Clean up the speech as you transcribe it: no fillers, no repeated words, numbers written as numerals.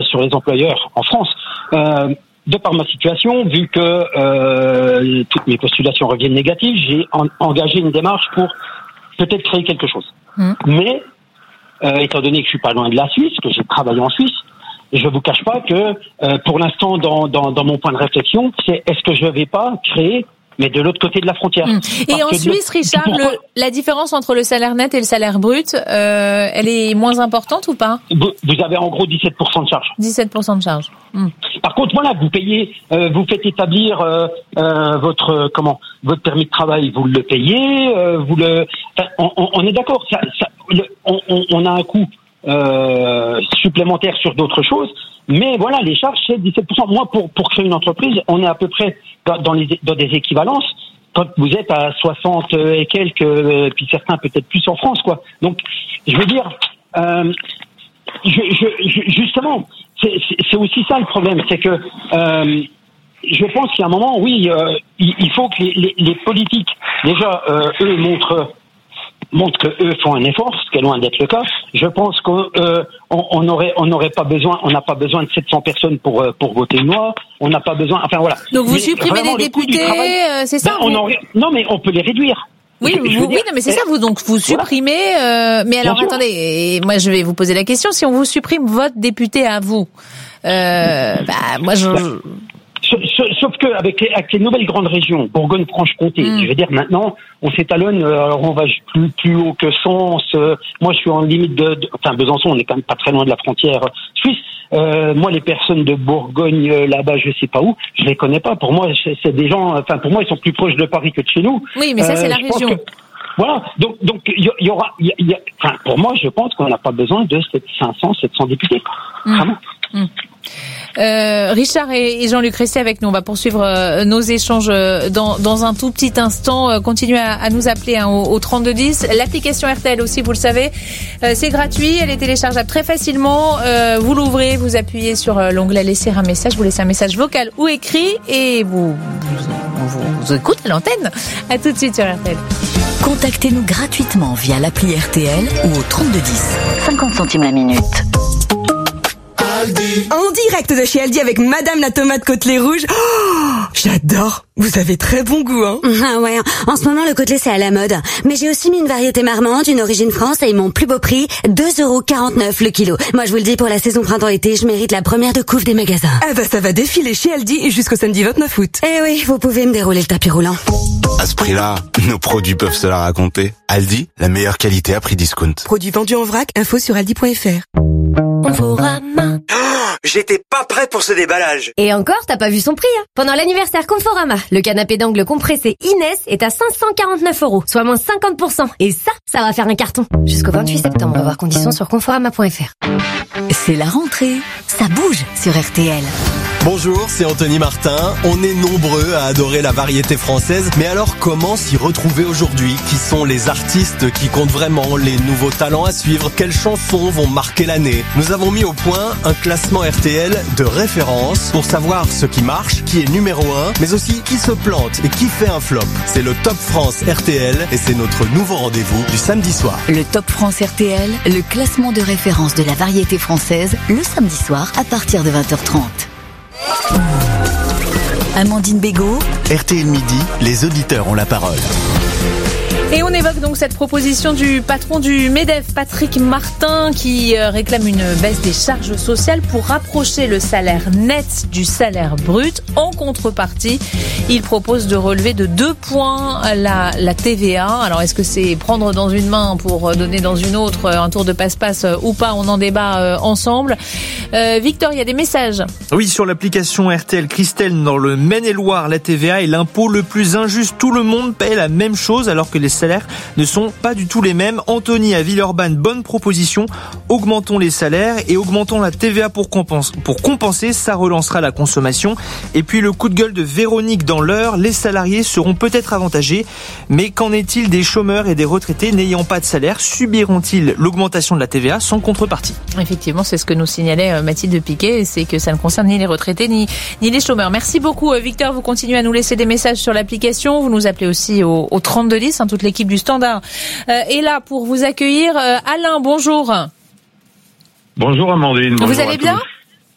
sur les employeurs en France. De par ma situation, vu que toutes mes postulations reviennent négatives, j'ai engagé une démarche pour peut-être créer quelque chose. Mais étant donné que je suis pas loin de la Suisse, que j'ai travaillé en Suisse, je vous cache pas que pour l'instant, dans mon point de réflexion, c'est est-ce que je vais pas créer, mais de l'autre côté de la frontière. Et en Suisse, Richard, la différence entre le salaire net et le salaire brut, elle est moins importante ou pas ? Vous avez en gros 17% de charge. 17% de charge. Par contre, voilà, vous payez, vous faites établir votre permis de travail, vous le payez, on est d'accord. On a un coût supplémentaire sur d'autres choses, mais voilà, les charges c'est 17%. Moi, pour créer une entreprise, on est à peu près dans des équivalences. Quand vous êtes à 60 et quelques, puis certains peut-être plus en France, quoi. Donc, je veux dire, justement, c'est aussi ça le problème, c'est que je pense qu'il y a un moment, oui, il faut que les politiques, déjà, eux montrent que eux font un effort, ce qui est loin d'être le cas. Je pense qu'on n'aurait pas besoin, on n'a pas besoin de 700 personnes pour voter une loi. On n'a pas besoin, enfin voilà. Donc vous supprimez les députés, c'est ça? Non, mais on peut les réduire. Oui, non, mais c'est ça. Vous supprimez. Mais alors attendez, moi je vais vous poser la question. Si on vous supprime votre député à vous, moi Sauf que avec les nouvelles grandes régions, Bourgogne-Franche-Comté, je veux dire maintenant, on s'étalonne. Alors on va plus haut que Sens. Moi, je suis en limite Besançon. On est quand même pas très loin de la frontière suisse. Moi, les personnes de Bourgogne là-bas, je sais pas où, je les connais pas. Pour moi, c'est des gens. Enfin, pour moi, ils sont plus proches de Paris que de chez nous. Oui, mais ça, c'est la région. Voilà. Donc, il y aura. Enfin, pour moi, je pense qu'on n'a pas besoin de 500, 700 députés. Vraiment. Richard et Jean-Luc, restez avec nous. On va poursuivre nos échanges dans un tout petit instant. Continuez à nous appeler au 3210. L'application RTL aussi, vous le savez, c'est gratuit. Elle est téléchargeable très facilement. Vous l'ouvrez, vous appuyez sur l'onglet laisser un message. Vous laissez un message vocal ou écrit et vous écoutez à l'antenne. À tout de suite sur RTL. Contactez-nous gratuitement via l'appli RTL ou au 3210. 50 centimes la minute. En direct de chez Aldi avec Madame la tomate côtelée rouge. Oh, j'adore. Vous avez très bon goût, hein. Ah ouais, en ce moment le côtelé c'est à la mode. Mais j'ai aussi mis une variété marmande, une origine France et mon plus beau prix, 2,49€ le kilo. Moi je vous le dis, pour la saison printemps-été, je mérite la première de couve des magasins. Ah bah ça va défiler chez Aldi jusqu'au samedi 29 août. Eh oui, vous pouvez me dérouler le tapis roulant. À ce prix-là, nos produits peuvent se la raconter. Aldi, la meilleure qualité à prix discount. Produits vendus en vrac, info sur aldi.fr. Conforama. J'étais pas prêt pour ce déballage. Et encore, t'as pas vu son prix, hein. Pendant l'anniversaire Conforama, le canapé d'angle compressé Inès est à 549€, soit moins 50%. Et ça va faire un carton. Jusqu'au 28 septembre, on va voir conditions sur conforama.fr. C'est la rentrée. Ça bouge sur RTL. Bonjour, c'est Anthony Martin. On est nombreux à adorer la variété française, mais alors comment s'y retrouver aujourd'hui? Qui sont les artistes qui comptent vraiment, les nouveaux talents à suivre? Quelles chansons vont marquer l'année? Nous avons mis au point un classement RTL de référence pour savoir ce qui marche, qui est numéro 1, mais aussi qui se plante et qui fait un flop. C'est le Top France RTL et c'est notre nouveau rendez-vous du samedi soir. Le Top France RTL, le classement de référence de la variété française, le samedi soir à partir de 20h30. Amandine Bégaud. RTL Midi, les auditeurs ont la parole. Et on évoque donc cette proposition du patron du MEDEF, Patrick Martin, qui réclame une baisse des charges sociales pour rapprocher le salaire net du salaire brut. En contrepartie, il propose de relever de 2 points la TVA. Alors, est-ce que c'est prendre dans une main pour donner dans une autre, un tour de passe-passe ou pas? On en débat ensemble. Victor, il y a des messages. Oui, sur l'application RTL Christelle, dans le Maine-et-Loire, la TVA est l'impôt le plus injuste. Tout le monde paie la même chose alors que les salaires ne sont pas du tout les mêmes. Anthony à Villeurbanne, bonne proposition. Augmentons les salaires et augmentons la TVA pour compenser. Ça relancera la consommation. Et puis le coup de gueule de Véronique dans l'Eure. Les salariés seront peut-être avantagés, mais qu'en est-il des chômeurs et des retraités n'ayant pas de salaire? Subiront-ils l'augmentation de la TVA sans contrepartie? Effectivement, c'est ce que nous signalait Mathilde Piquet, c'est que ça ne concerne ni les retraités ni les chômeurs. Merci beaucoup Victor, vous continuez à nous laisser des messages sur l'application, vous nous appelez aussi au 3210, toute l'équipe du Standard est là pour vous accueillir. Alain, bonjour. Bonjour Amandine. Vous allez bien ?